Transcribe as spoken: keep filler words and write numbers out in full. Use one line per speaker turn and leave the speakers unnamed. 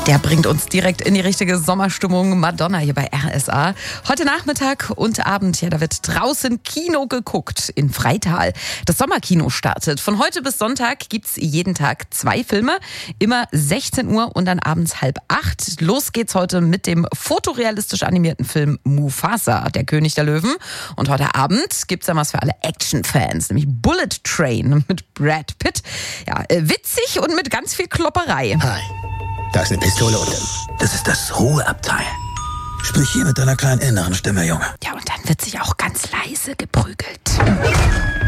Der bringt uns direkt in die richtige Sommerstimmung. Madonna hier bei R S A. Heute Nachmittag und Abend, ja, da wird draußen Kino geguckt in Freital. Das Sommerkino startet. Von heute bis Sonntag gibt's jeden Tag zwei Filme. Immer sechzehn Uhr und dann abends halb acht. Los geht's heute mit dem fotorealistisch animierten Film Mufasa, der König der Löwen. Und heute Abend gibt's dann was für alle Action-Fans, nämlich Bullet Train mit Brad Pitt. Ja, witzig und mit ganz viel Klopperei.
Hi. Da ist eine Pistole und das ist das Ruheabteil. Sprich hier mit deiner kleinen inneren Stimme, Junge.
Ja, und dann wird sich auch ganz leise geprügelt.